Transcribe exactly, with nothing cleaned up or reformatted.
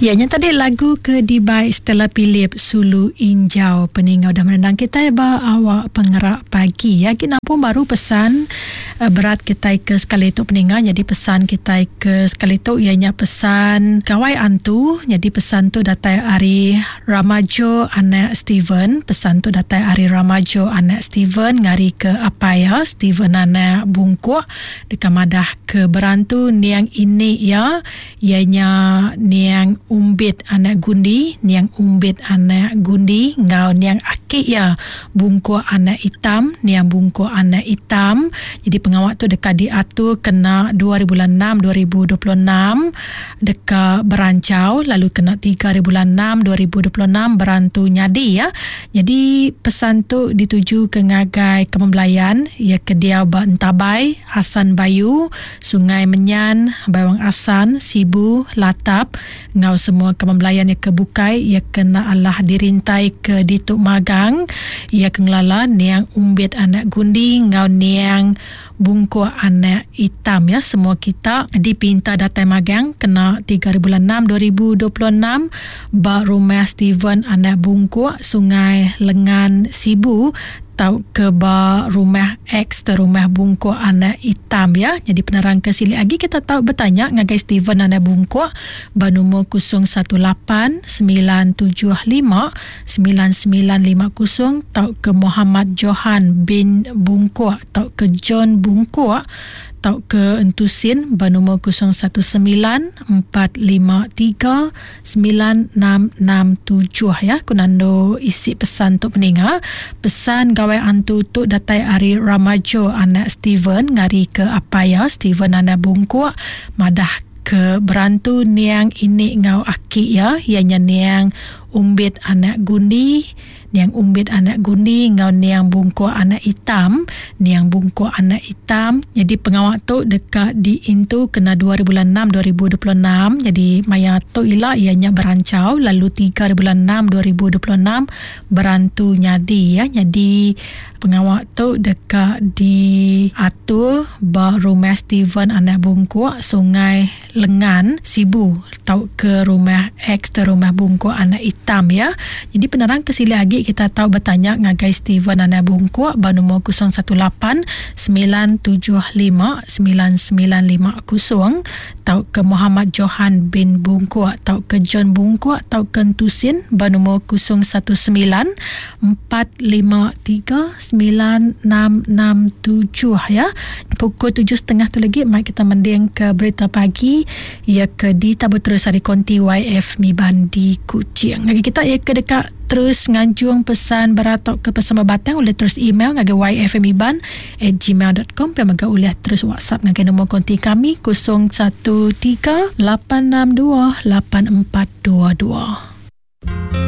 Ya, yang tadi lagu ke Dibai Stella Philip Sulu Injau peningau dah menendang kita ya ba awak pengerak pagi ya. Kita pun baru pesan uh, berat kita ke sekali itu peningau. Jadi pesan kita ke sekali itu ianya pesan kawai antu. Jadi pesan tu datai Ari Ramajo anak Steven. Pesan tu datai Ari Ramajo anak Steven ngari ke apa ya Steven anak bungkuk dekat madah ke berantu niang ini ya. Ianya niang umbit anak gundi, niang umbit anak gundi, ngau niang akik ya bungkuk anak hitam, niang bungkuk anak hitam. Jadi pengawak tu dekat diatur kena dua bulan enam dua ribu dua puluh enam dekat berancau, lalu kena tiga bulan enam dua ribu dua puluh enam berantu nyadi ya. Jadi pesan tu dituju ke ngagai Kemembelayan ya ke dia ba Entabai, Hasan Bayu, Sungai Menyan, Bawang Asan, Sibu, Latap, ngau semua Kemembelayan yang kebukai ia kena Allah dirintai ke Dituk Magang ia kengelala niang umbit anak gundi ngau niang bungkuk anak hitam ya. Semua kita dipinta datai magang kena tiga bulan enam dua ribu dua puluh enam ba rumah Steven anak bungkuk Sungai Lengan Sibu tau ke ba rumah X ke rumah bungkuk anak hitam ya. Jadi penerang ke sili lagi kita tahu bertanya ngagai Steven anak bungkuk ba nombor kosong satu lapan sembilan tujuh lima sembilan sembilan lima kosong tau ke Muhammad Johan bin Bungkuk tau ke John Bungkuk tau ke Entusin ba nombor kosong satu sembilan empat lima tiga sembilan enam enam tujuh ya. Kunando isi pesan tu peninga pesan gawai antu tu datai Ari Ramajo anak Steven ngari ke apa ya Steven anak bungkuk madah ke berantu niang ini ngau aki ya ianya niang umbit anak gundi, niang umbit anak gundi ngau niang bungkuk anak hitam, niang bungkuk anak hitam. Jadi pengawak tu dekat di intu kena dua bulan enam dua ribu dua puluh enam. Jadi maya tu ila ianya berancau, lalu tiga bulan enam dua ribu dua puluh enam berantu nyadi ya. Jadi pengawak tu dekat di atur ba rumah Steven anak bungkuk Sungai Lengan Sibu tau ke rumah X ke rumah bungkuk anak hitam ya. Jadi penerang kesili lagi kita tahu bertanya ngagai Steven anak bungkuk ba nombor kosong satu lapan sembilan tujuh lima sembilan sembilan lima kosong tau ke Muhammad Johan bin Bungkuk tau ke John Bungkuk tau ke Entusin ba nombor kosong satu sembilan empat lima tiga sembilan enam enam tujuh ya. Pukul tujuh tiga puluh tu lagi mai kita mending ke berita pagi ia ke di tabut terus hari konti Y F Miban di Kuching. Lagi kita ia ke dekat terus nganjung pesan beratok ke pesan batang boleh terus email ngagai y f m iban at gmail dot com dan juga boleh terus WhatsApp ngagai nombor konti kami kosong satu tiga lapan enam dua lapan empat dua dua.